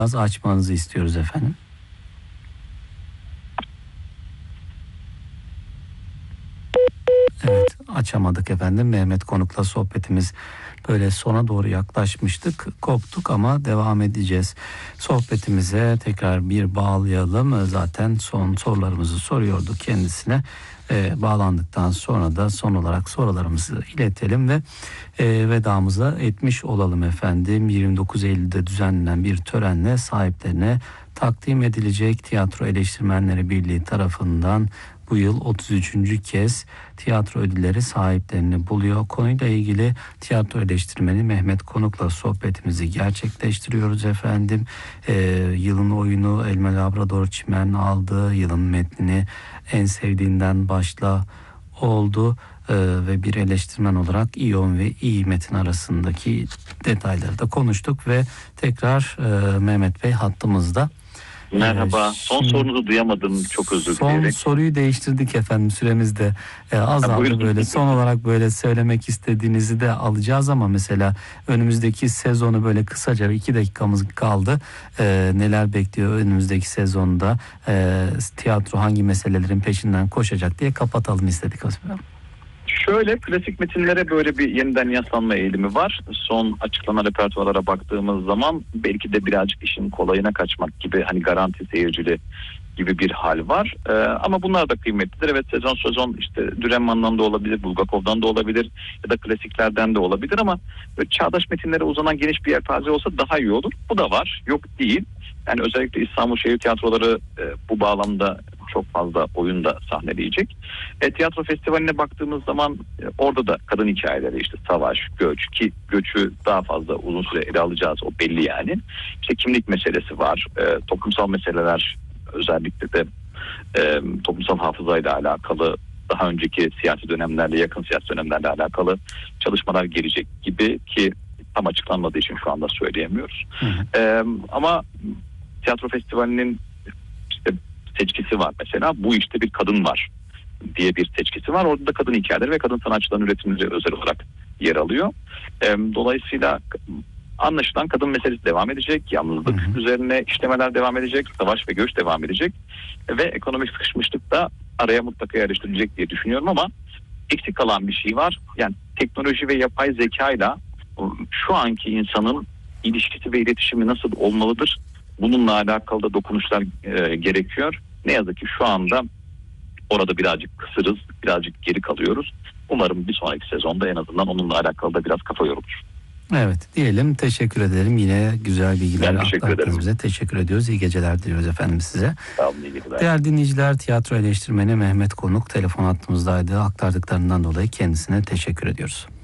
biraz açmanızı istiyoruz efendim. Evet, açamadık efendim. Mehmet Konuk'la sohbetimiz böyle sona doğru yaklaşmıştık. Koptuk ama devam edeceğiz. Sohbetimize tekrar bir bağlayalım. Zaten son sorularımızı soruyorduk kendisine. Bağlandıktan sonra da son olarak sorularımızı iletelim ve vedamıza etmiş olalım efendim. 29 Eylül'de düzenlenen bir törenle sahiplerine takdim edilecek. Tiyatro Eleştirmenleri Birliği tarafından bu yıl 33. kez tiyatro ödülleri sahiplerini buluyor. Konuyla ilgili tiyatro eleştirmeni Mehmet Konuk'la sohbetimizi gerçekleştiriyoruz efendim. Yılın oyunu Elma Labrador Çimen aldı. Yılın metnini En Sevdiğinden Başla oldu. Ve bir eleştirmen olarak iyi oyun ve iyi metin arasındaki detayları da konuştuk ve tekrar Mehmet Bey hattımızda. Merhaba. Son sorunuzu duyamadım. Çok özür dilerim. Son soruyu değiştirdik efendim. Süremiz de azaldı böyle. Son olarak böyle söylemek istediğinizi de alacağız ama mesela önümüzdeki sezonu böyle kısaca 2 dakikamız kaldı. Neler bekliyor önümüzdeki sezonda? Tiyatro hangi meselelerin peşinden koşacak diye kapatalım istedik aslında. Şöyle, klasik metinlere böyle bir yeniden yaslanma eğilimi var. Son açıklanan repertuarlara baktığımız zaman belki de birazcık işin kolayına kaçmak gibi, hani garanti seyircili gibi bir hal var. Ama bunlar da kıymetlidir. Evet, sezon işte Dürrenmatt'dan da olabilir, Bulgakov'dan da olabilir ya da klasiklerden de olabilir ama böyle çağdaş metinlere uzanan geniş bir yelpaze olsa daha iyi olur. Bu da var, yok değil. Yani özellikle İstanbul Şehir Tiyatroları bu bağlamda çok fazla oyun da sahneleyecek. Tiyatro festivaline baktığımız zaman orada da kadın hikayeleri, işte savaş, göç, ki göçü daha fazla uzun süre ele alacağız, o belli yani. İşte kimlik meselesi var, toplumsal meseleler, özellikle de toplumsal hafızayla alakalı, daha önceki siyasi dönemlerle, yakın siyasi dönemlerle alakalı çalışmalar gelecek gibi, ki tam açıklanmadığı için şu anda söyleyemiyoruz. Ama tiyatro festivalinin işte seçkisi var mesela. Bu işte bir kadın var diye bir seçkisi var. Orada da kadın hikayeleri ve kadın sanatçıların üretimleri özel olarak yer alıyor. Dolayısıyla anlaşılan kadın meselesi devam edecek. Yalnızlık üzerine işlemeler devam edecek. Savaş ve göç devam edecek. Ve ekonomik sıkışmışlık da araya mutlaka yerleştirilecek diye düşünüyorum ama eksik kalan bir şey var. Yani teknoloji ve yapay zekayla şu anki insanın ilişkisi ve iletişimi nasıl olmalıdır? Bununla alakalı da dokunuşlar gerekiyor. Ne yazık ki şu anda orada birazcık kısırız, birazcık geri kalıyoruz. Umarım bir sonraki sezonda en azından onunla alakalı da biraz kafa yorulur. Evet diyelim, teşekkür ederim. Yine güzel bilgiler aktardınız bize. Teşekkür ediyoruz. İyi geceler diliyoruz efendim size. Sağ olun, iyi geceler. Değerli dinleyiciler, tiyatro eleştirmeni Mehmet Konuk telefon hattımızdaydı. Aktardıklarından dolayı kendisine teşekkür ediyoruz.